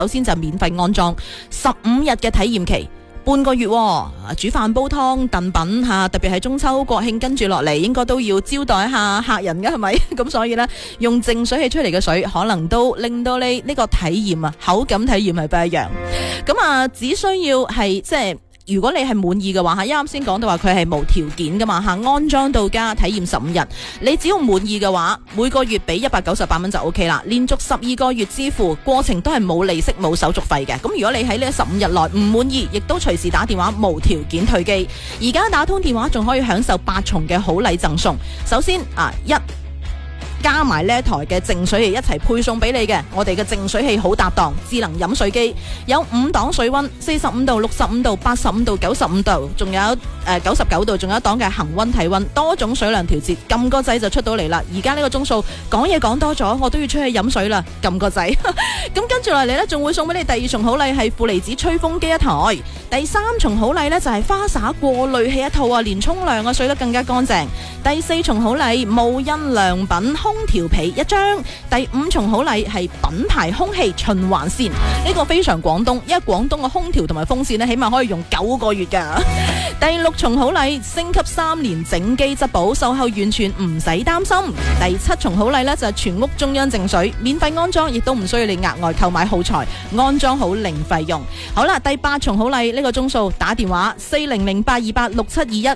首先就免費安裝15日嘅體驗期。半個月煮飯煲湯燉品吓，特別係中秋國慶跟住落嚟，應該都要招待一下客人嘅係咪？咁所以呢，用淨水器出嚟嘅水，可能都令到你呢個體驗啊，口感體驗係不一樣。咁只需要係即係。如果你係滿意嘅話，啱先講到話佢係無條件噶嘛，安裝到家體驗15日，你只要滿意嘅話，每個月俾198蚊就 OK 啦，連續12個月支付，過程都係冇利息冇手續費嘅。咁如果你喺呢15日內唔滿意，亦都隨時打電話無條件退機。而家打通電話仲可以享受8重嘅好禮贈送。首先加埋呢一台嘅淨水器一齊配送俾你嘅，我哋嘅淨水器好搭檔，智能飲水機，有5檔水溫，45度、65度、85度、95度，仲有99度，仲有一檔嘅恒溫體溫，多種水量調節，撳個掣就出到嚟啦。而家呢個鐘數講嘢講多咗，我都要出去飲水啦，撳個掣。咁跟住落嚟呢，仲會送俾你第2重好禮係負離子吹風機一台，第3重好禮呢就係花灑過濾器一套啊，連沖涼嘅水都更加乾淨。第4重好禮無印良品空調被一張，第5重好禮係品牌空氣循環扇，呢個非常廣東，因為廣東嘅空調同埋風扇呢，起碼可以用9個月噶。第6重好禮升級3年整機質保，售後完全唔使擔心。第7重好禮呢，就係全屋中央淨水，免費安裝，亦都唔需要你額外購買耗材，安裝好零費用。好啦，第8重好禮呢個鐘數打電話400-828-6721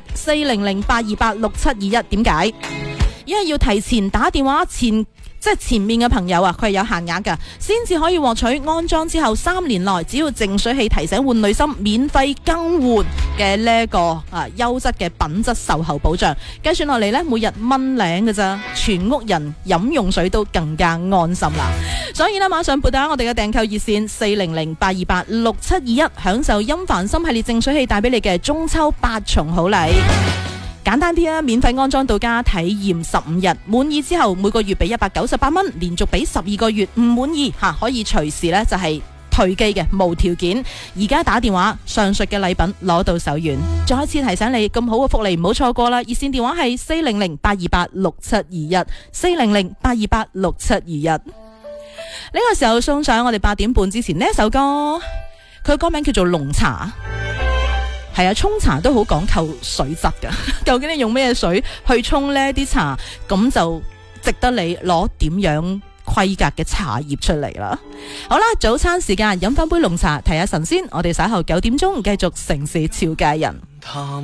400-828-6721，點解？因為要提前打電話前面嘅朋友啊，佢係有限額噶，先至可以獲取安裝之後3年內只要淨水器提醒換濾芯免費更換嘅呢一個優質嘅品質售後保障。計算落嚟呢，每日蚊零嘅咋，全屋人飲用水都更加安心啦。所以呢，馬上撥打我哋嘅訂購熱線400-828-6721，享受音凡森系列淨水器帶俾你嘅中秋8重好禮。簡單啲啊，免費安裝到家體驗15日，滿意之後每個月俾198蚊，連續俾12個月，唔滿意可以隨時呢就係退機嘅，無條件。而家打電話，上述嘅禮品攞到手軟。再一次提醒你，咁好嘅福利唔好錯過啦！熱線電話係400-828-6721 400-828-6721。呢個時候送上我哋8點半之前呢一首歌，佢歌名叫做濃茶。係啊，沖茶都好講求水質噶，究竟你用咩水去沖呢啲茶，咁就值得你攞點樣規格嘅茶葉出嚟啦。好啦，早餐時間飲翻杯濃茶，提下神仙。我哋稍後9點鐘繼續城市俏佳人。